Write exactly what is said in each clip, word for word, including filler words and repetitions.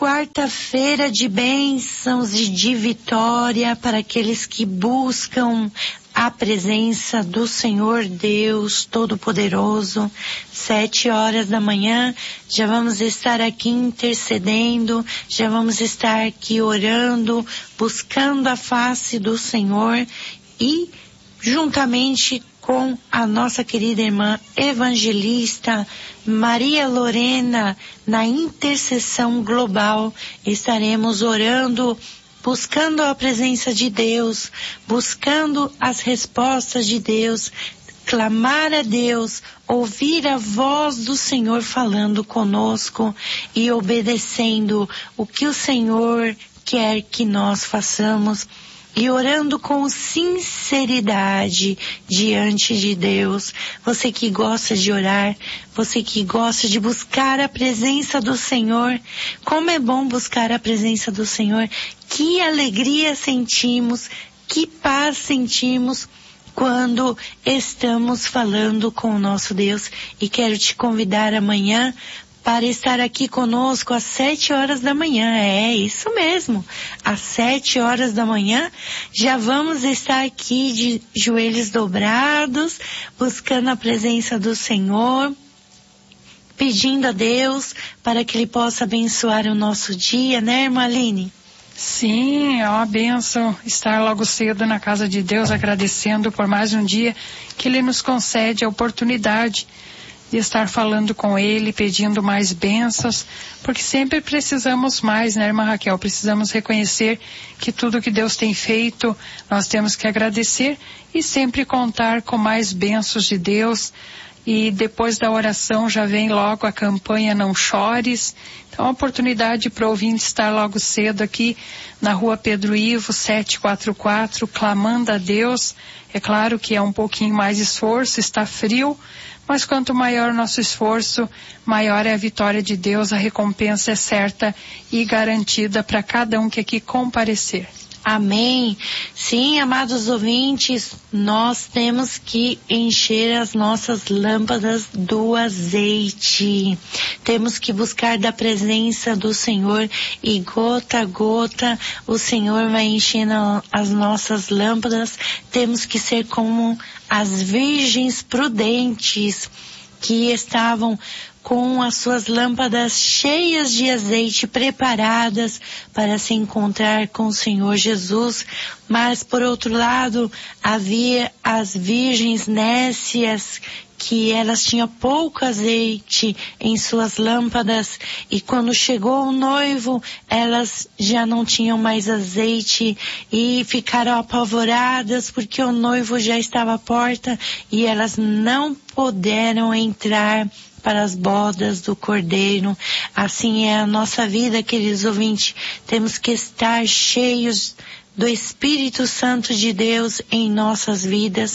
quarta-feira de bênçãos e de vitória para aqueles que buscam a presença do Senhor Deus Todo-Poderoso. Sete horas da manhã, já vamos estar aqui intercedendo, já vamos estar aqui orando, buscando a face do Senhor e juntamente com a nossa querida irmã evangelista Maria Lorena, na intercessão global, estaremos orando, buscando a presença de Deus, buscando as respostas de Deus, clamar a Deus, ouvir a voz do Senhor falando conosco e obedecendo o que o Senhor quer que nós façamos. E orando com sinceridade diante de Deus. Você que gosta de orar, você que gosta de buscar a presença do Senhor, como é bom buscar a presença do Senhor, que alegria sentimos, que paz sentimos quando estamos falando com o nosso Deus. E quero te convidar amanhã para estar aqui conosco às sete horas da manhã. É isso mesmo, às sete horas da manhã já vamos estar aqui de joelhos dobrados, buscando a presença do Senhor, pedindo a Deus para que Ele possa abençoar o nosso dia, né, irmã Aline? Sim, é uma bênção estar logo cedo na casa de Deus, agradecendo por mais um dia que Ele nos concede a oportunidade de estar falando com Ele, pedindo mais bênçãos, porque sempre precisamos mais, né, irmã Raquel? Precisamos reconhecer que tudo que Deus tem feito, nós temos que agradecer e sempre contar com mais bênçãos de Deus. E depois da oração já vem logo a campanha Não Chores. Então, uma oportunidade para o ouvinte estar logo cedo aqui na rua Pedro Ivo, setecentos e quarenta e quatro, clamando a Deus. É claro que é um pouquinho mais esforço, está frio, mas quanto maior o nosso esforço, maior é a vitória de Deus, a recompensa é certa e garantida para cada um que aqui comparecer. Amém. Sim, amados ouvintes, nós temos que encher as nossas lâmpadas do azeite. Temos que buscar da presença do Senhor e gota a gota o Senhor vai enchendo as nossas lâmpadas. Temos que ser como as virgens prudentes que estavam com as suas lâmpadas cheias de azeite, preparadas para se encontrar com o Senhor Jesus. Mas, por outro lado, havia as virgens nécias, que elas tinham pouco azeite em suas lâmpadas, e quando chegou o noivo, elas já não tinham mais azeite e ficaram apavoradas porque o noivo já estava à porta e elas não puderam entrar para as bodas do Cordeiro. Assim é a nossa vida, queridos ouvintes. Temos que estar cheios do Espírito Santo de Deus em nossas vidas.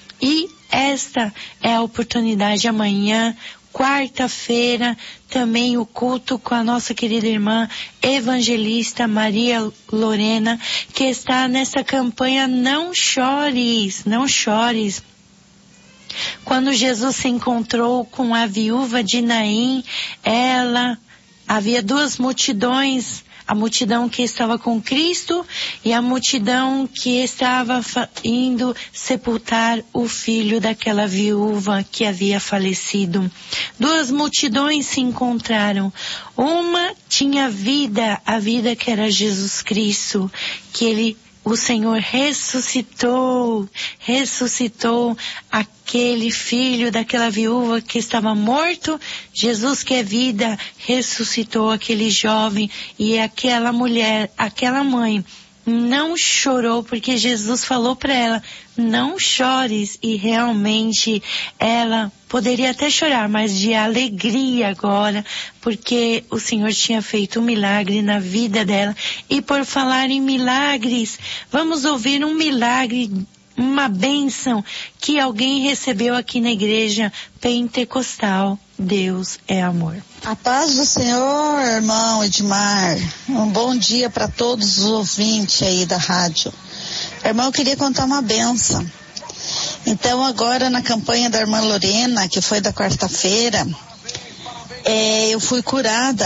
E esta é a oportunidade amanhã, quarta-feira, também o culto com a nossa querida irmã evangelista Maria Lorena, que está nessa campanha Não Chores, Não Chores. Quando Jesus se encontrou com a viúva de Naim, ela, havia duas multidões, a multidão que estava com Cristo e a multidão que estava indo sepultar o filho daquela viúva que havia falecido. Duas multidões se encontraram. Uma tinha vida, a vida que era Jesus Cristo, que ele o Senhor ressuscitou, ressuscitou aquele filho daquela viúva que estava morto. Jesus, que é vida, ressuscitou aquele jovem, e aquela mulher, aquela mãe não chorou porque Jesus falou para ela, não chores, e realmente ela poderia até chorar, mas de alegria agora, porque o Senhor tinha feito um milagre na vida dela. E por falar em milagres, vamos ouvir um milagre, uma bênção que alguém recebeu aqui na igreja pentecostal. Deus é amor. A paz do Senhor, irmão Edmar. Um bom dia para todos os ouvintes aí da rádio. Irmão, eu queria contar uma bênção. Então, agora na campanha da irmã Lorena, que foi da quarta-feira, é, eu fui curada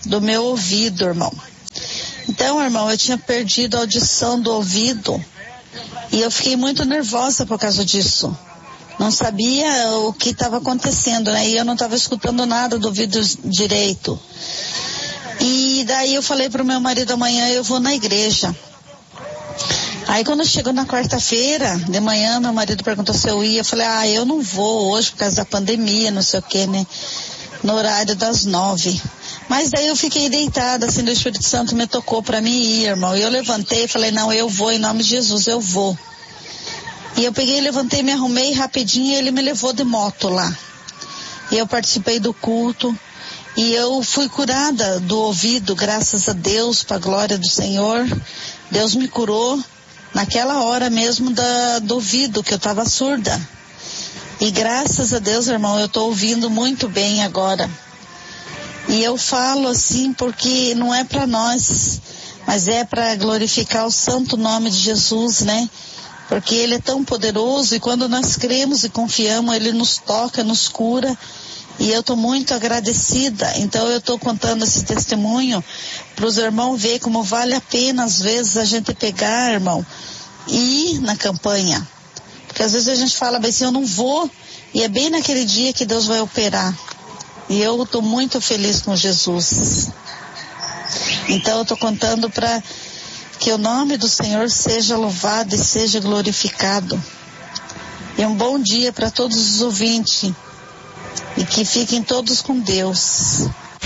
do meu ouvido, irmão. Então, irmão, eu tinha perdido a audição do ouvido e eu fiquei muito nervosa por causa disso. Não sabia o que estava acontecendo, né? E eu não estava escutando nada do ouvido direito. E daí eu falei pro meu marido, amanhã eu vou na igreja. Aí quando chegou na quarta-feira, de manhã, meu marido perguntou se eu ia. Eu falei, ah, eu não vou hoje por causa da pandemia, não sei o que, né? No horário das nove. Mas daí eu fiquei deitada, assim, o Espírito Santo me tocou para mim ir, irmão. E eu levantei e falei, não, eu vou, em nome de Jesus, eu vou. E eu peguei, levantei, me arrumei rapidinho e ele me levou de moto lá. E eu participei do culto. E eu fui curada do ouvido, graças a Deus, para a glória do Senhor. Deus me curou naquela hora mesmo da, do ouvido, que eu estava surda. E graças a Deus, irmão, eu estou ouvindo muito bem agora. E eu falo assim porque não é para nós, mas é para glorificar o santo nome de Jesus, né? Porque Ele é tão poderoso e quando nós cremos e confiamos, Ele nos toca, nos cura. E eu estou muito agradecida. Então eu estou contando esse testemunho para os irmãos ver como vale a pena às vezes a gente pegar, irmão, e ir na campanha. Porque às vezes a gente fala bem assim, eu não vou, e é bem naquele dia que Deus vai operar. E eu estou muito feliz com Jesus. Então eu estou contando para que o nome do Senhor seja louvado e seja glorificado. E um bom dia para todos os ouvintes. E que fiquem todos com Deus.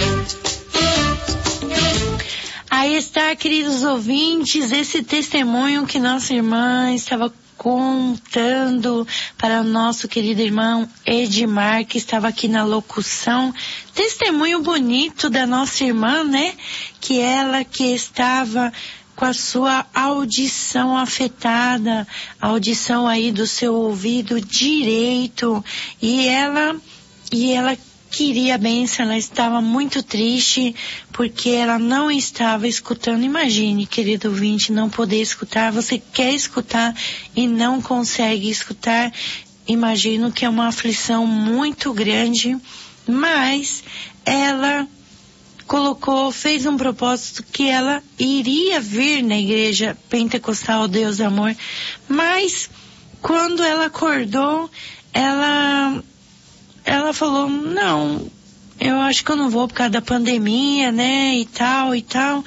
Aí está, queridos ouvintes, esse testemunho que nossa irmã estava contando para o nosso querido irmão Edmar, que estava aqui na locução. Testemunho bonito da nossa irmã, né? Que ela que estava com a sua audição afetada, a audição aí do seu ouvido direito, e ela, e ela queria a bênção, ela estava muito triste porque ela não estava escutando. Imagine, querido ouvinte, não poder escutar. Você quer escutar e não consegue escutar. Imagino que é uma aflição muito grande, mas ela colocou, fez um propósito que ela iria vir na igreja pentecostal Deus do Amor, mas quando ela acordou, ela ela falou, não, eu acho que eu não vou por causa da pandemia, né, e tal, e tal,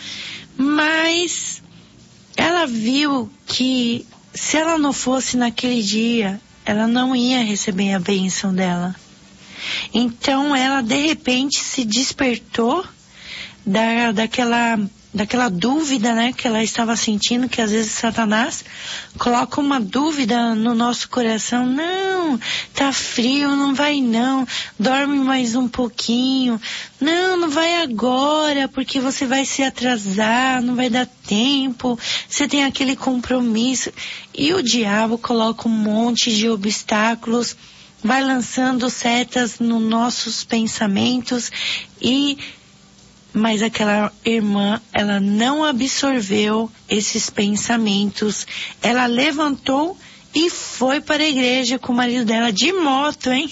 mas ela viu que se ela não fosse naquele dia, ela não ia receber a bênção dela. Então ela de repente se despertou da, daquela, daquela dúvida, né, que ela estava sentindo, que às vezes Satanás coloca uma dúvida no nosso coração. Não, tá frio, não vai não, dorme mais um pouquinho, não, não vai agora, porque você vai se atrasar, não vai dar tempo, você tem aquele compromisso. E o diabo coloca um monte de obstáculos, vai lançando setas nos nossos pensamentos, e mas aquela irmã, ela não absorveu esses pensamentos. Ela levantou e foi para a igreja com o marido dela de moto, hein?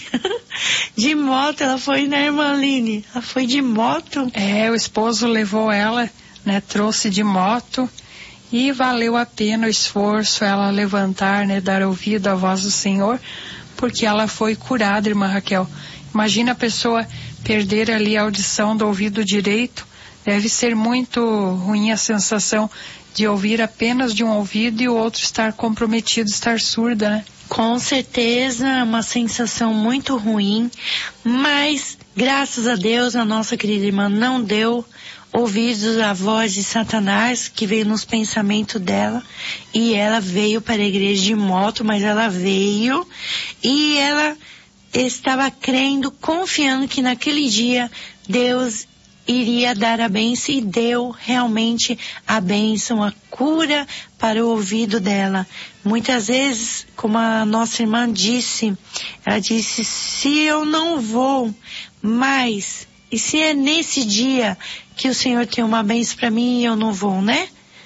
De moto, ela foi, né, irmã Aline? Ela foi de moto. É, o esposo levou ela, né, trouxe de moto, e valeu a pena o esforço, ela levantar, né, dar ouvido à voz do Senhor, porque ela foi curada, irmã Raquel. Imagina a pessoa perder ali a audição do ouvido direito. Deve ser muito ruim a sensação de ouvir apenas de um ouvido e o outro estar comprometido, estar surda, né? Com certeza, uma sensação muito ruim, mas graças a Deus a nossa querida irmã não deu ouvidos à voz de Satanás que veio nos pensamentos dela, e ela veio para a igreja de moto, mas ela veio e ela estava crendo, confiando que naquele dia Deus iria dar a bênção, e deu realmente a bênção, a cura para o ouvido dela. Muitas vezes, como a nossa irmã disse, ela disse, se eu não vou mais, e se é nesse dia que o Senhor tem uma bênção para mim e eu não vou, né?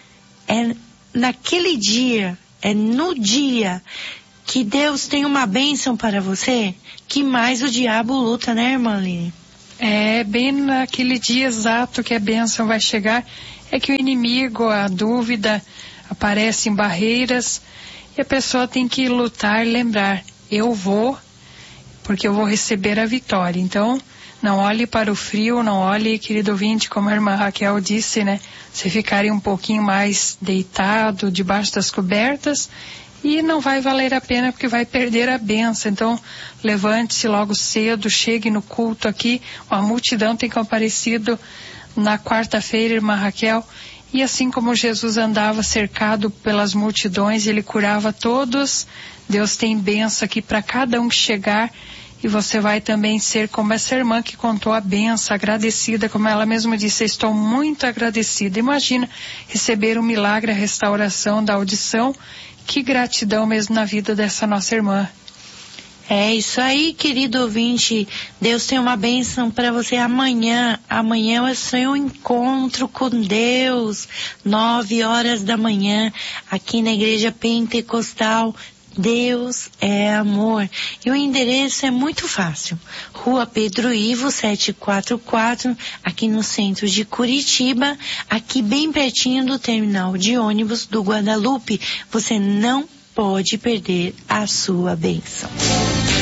É naquele dia, é no dia que Deus tem uma bênção para você, que mais o diabo luta, né, irmã Aline? É, bem naquele dia exato que a bênção vai chegar, é que o inimigo, a dúvida, aparecem barreiras e a pessoa tem que lutar e lembrar, eu vou, porque eu vou receber a vitória. Então, não olhe para o frio, não olhe, querido ouvinte, como a irmã Raquel disse, né? Você ficarem um pouquinho mais deitado, debaixo das cobertas, e não vai valer a pena porque vai perder a bênção. Então, levante-se logo cedo, chegue no culto aqui. A multidão tem comparecido na quarta-feira, irmã Raquel, e assim como Jesus andava cercado pelas multidões, ele curava todos. Deus tem bênção aqui para cada um que chegar, e você vai também ser como essa irmã que contou a bênção, agradecida, como ela mesma disse, estou muito agradecida. Imagina receber um milagre, a restauração da audição. Que gratidão mesmo na vida dessa nossa irmã. É isso aí, querido ouvinte. Deus tem uma bênção para você amanhã. Amanhã é o seu encontro com Deus. Nove horas da manhã, aqui na Igreja Pentecostal. Deus é amor. E o endereço é muito fácil. Rua Pedro Ivo, setecentos e quarenta e quatro, aqui no centro de Curitiba, aqui bem pertinho do terminal de ônibus do Guadalupe. Você não pode perder a sua bênção.